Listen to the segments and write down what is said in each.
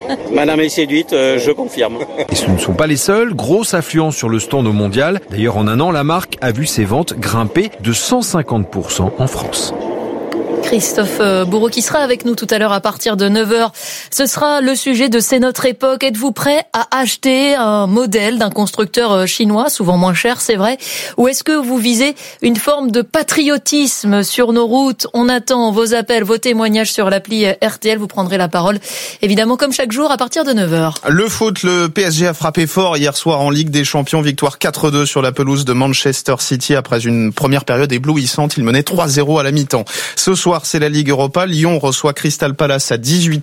Madame est séduite, je confirme. Et ce ne sont pas les seuls. Grosse affluence sur le stand au mondial. D'ailleurs, en un an, la marque a vu ses ventes grimper de 150% en France. Christophe Bourreau qui sera avec nous tout à l'heure à partir de 9h. Ce sera le sujet de C'est notre époque. Êtes-vous prêt à acheter un modèle d'un constructeur chinois, souvent moins cher, c'est vrai, ou est-ce que vous visez une forme de patriotisme sur nos routes? On attend vos appels, vos témoignages sur l'appli RTL. Vous prendrez la parole, évidemment, comme chaque jour à partir de 9h. Le foot, le PSG a frappé fort hier soir en Ligue des Champions. Victoire 4-2 sur la pelouse de Manchester City après une première période éblouissante. Il menait 3-0 à la mi-temps. Ce soir, c'est la Ligue Europa. Lyon reçoit Crystal Palace à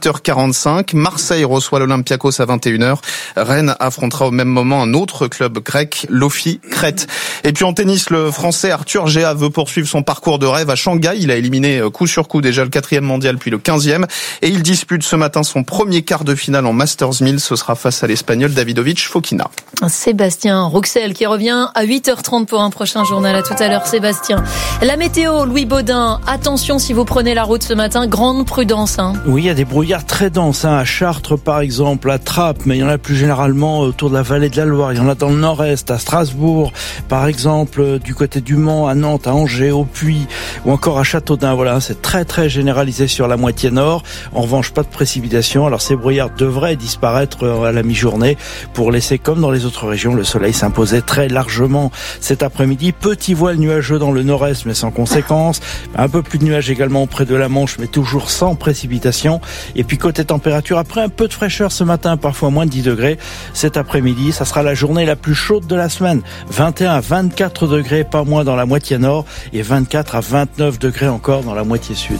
18h45. Marseille reçoit l'Olympiakos à 21h. Rennes affrontera au même moment un autre club grec, l'Ofi Crète. Et puis en tennis, le Français Arthur Géa veut poursuivre son parcours de rêve à Shanghai. Il a éliminé coup sur coup déjà le 4e mondial puis le 15e. Et il dispute ce matin son premier quart de finale en Masters 1000. Ce sera face à l'Espagnol Davidovich Fokina. Sébastien Rouxel qui revient à 8h30 pour un prochain journal. À tout à l'heure, Sébastien. La météo, Louis Baudin. Attention si vous prenez la route ce matin, grande prudence. Oui, il y a des brouillards très denses, à Chartres par exemple, à Trappes, mais il y en a plus généralement autour de la vallée de la Loire. Il y en a dans le nord-est, à Strasbourg, par exemple, du côté du Mans, à Nantes, à Angers, au Puy, ou encore à Châteaudun. Voilà, c'est très très généralisé sur la moitié nord. En revanche, pas de précipitations. Alors ces brouillards devraient disparaître à la mi-journée pour laisser, comme dans les autres régions, le soleil s'imposer très largement cet après-midi. Petit voile nuageux dans le nord-est, mais sans conséquence. Un peu plus de nuages également près de la Manche, mais toujours sans précipitation. Et puis côté température, après un peu de fraîcheur ce matin, parfois moins de 10 degrés. Cet après-midi, ça sera la journée la plus chaude de la semaine. 21 à 24 degrés par mois dans la moitié nord et 24 à 29 degrés encore dans la moitié sud.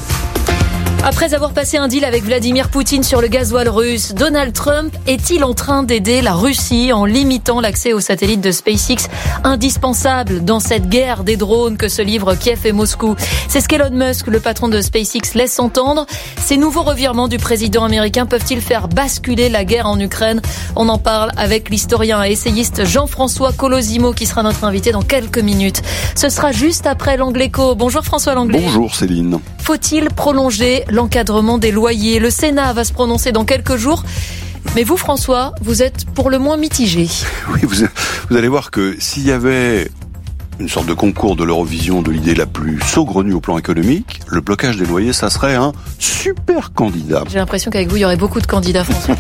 Après avoir passé un deal avec Vladimir Poutine sur le gasoil russe, Donald Trump est-il en train d'aider la Russie en limitant l'accès aux satellites de SpaceX, indispensable dans cette guerre des drones que se livrent Kiev et Moscou? C'est ce qu'Elon Musk, le patron de SpaceX, laisse entendre. Ces nouveaux revirements du président américain peuvent-ils faire basculer la guerre en Ukraine? On en parle avec l'historien et essayiste Jean-François Colosimo qui sera notre invité dans quelques minutes. Ce sera juste après l'Angléco. Bonjour François Langlais. Bonjour Céline. Faut-il prolonger l'encadrement des loyers? Le Sénat va se prononcer dans quelques jours. Mais vous, François, vous êtes pour le moins mitigé. Oui, vous allez voir que s'il y avait une sorte de concours de l'Eurovision de l'idée la plus saugrenue au plan économique, le blocage des loyers, ça serait un super candidat. J'ai l'impression qu'avec vous, il y aurait beaucoup de candidats, François.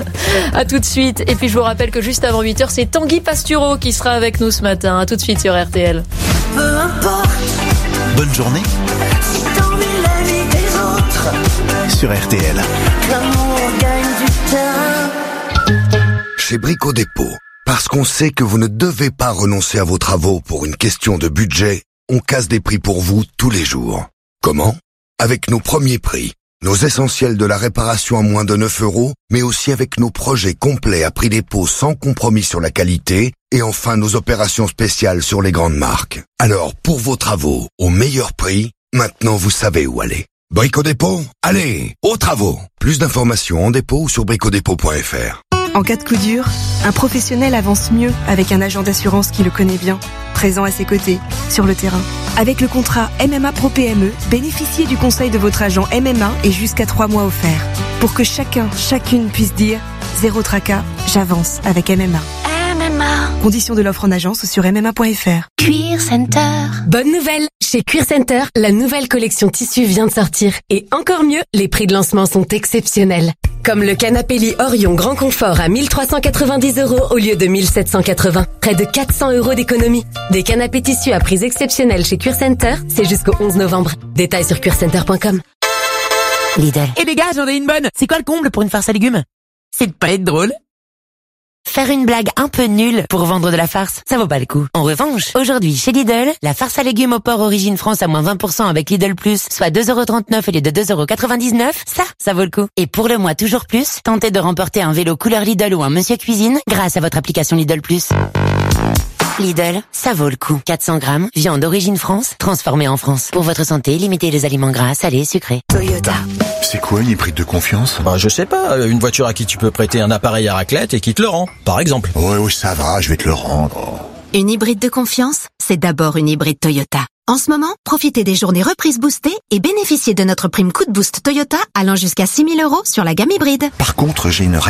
À tout de suite. Et puis, je vous rappelle que juste avant 8h, c'est Tanguy Pastureau qui sera avec nous ce matin. À tout de suite sur RTL. Peu importe. Bonne journée. Si t'ennuies la vie des autres. Sur RTL. L'amour gagne du terrain. Chez Brico Dépôt, parce qu'on sait que vous ne devez pas renoncer à vos travaux pour une question de budget, on casse des prix pour vous tous les jours. Comment? Avec nos premiers prix, nos essentiels de la réparation à moins de 9 €, mais aussi avec nos projets complets à prix dépôt sans compromis sur la qualité, et enfin nos opérations spéciales sur les grandes marques. Alors, pour vos travaux, au meilleur prix, maintenant vous savez où aller. Brico Dépôt, allez, aux travaux. Plus d'informations en dépôt ou sur bricodépôt.fr. En cas de coup dur, un professionnel avance mieux avec un agent d'assurance qui le connaît bien, présent à ses côtés, sur le terrain. Avec le contrat MMA Pro PME, bénéficiez du conseil de votre agent MMA et jusqu'à 3 mois offerts. Pour que chacune puisse dire « Zéro tracas, j'avance avec MMA ». Conditions de l'offre en agence ou sur MMA.fr. Cuir Center. Bonne nouvelle! Chez Cuir Center, la nouvelle collection tissu vient de sortir. Et encore mieux, les prix de lancement sont exceptionnels. Comme le canapé lit Orion Grand Confort à 1390 € au lieu de 1780. Près de 400 € d'économie. Des canapés tissus à prix exceptionnels chez Cuir Center, c'est jusqu'au 11 novembre. Détails sur cuircenter.com. Lidl. Et les gars, j'en ai une bonne. C'est quoi le comble pour une farce à légumes? C'est de pas être drôle. Faire une blague un peu nulle pour vendre de la farce, ça vaut pas le coup. En revanche, aujourd'hui, chez Lidl, la farce à légumes au porc Origine France à moins 20% avec Lidl Plus, soit 2,39 € au lieu de 2,99 €, ça vaut le coup. Et pour le mois toujours plus, tentez de remporter un vélo couleur Lidl ou un Monsieur Cuisine grâce à votre application Lidl Plus. Lidl, ça vaut le coup. 400 grammes, viande Origine France, transformée en France. Pour votre santé, limitez les aliments gras, salés, sucrés. Toyota. C'est quoi une hybride de confiance? Je sais pas, une voiture à qui tu peux prêter un appareil à raclette et qui te le rend, par exemple. Oui, ça va, je vais te le rendre. Une hybride de confiance, c'est d'abord une hybride Toyota. En ce moment, profitez des journées reprises boostées et bénéficiez de notre prime coup de boost Toyota allant jusqu'à 6 000 € sur la gamme hybride. Par contre, j'ai une